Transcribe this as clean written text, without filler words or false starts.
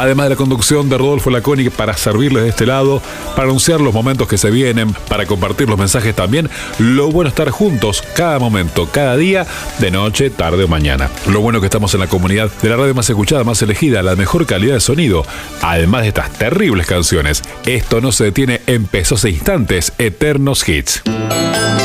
Además de la conducción de Rodolfo Laconi para servirles de este lado, para anunciar los momentos que se vienen, para compartir los mensajes también. Lo bueno es estar juntos cada momento, cada día, de noche, tarde o mañana. Lo bueno es que estamos en la comunidad de la radio más escuchada, más elegida, la mejor calidad de sonido. Además de estas terribles canciones, esto no se detiene, empezó hace instantes, Eternos Hits.